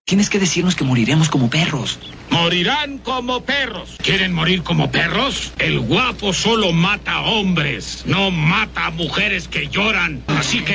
Tienes que decirnos que moriremos como perros. Morirán como perros. ¿Quieren morir como perros? El guapo solo mata hombres, no mata a mujeres que lloran. Así que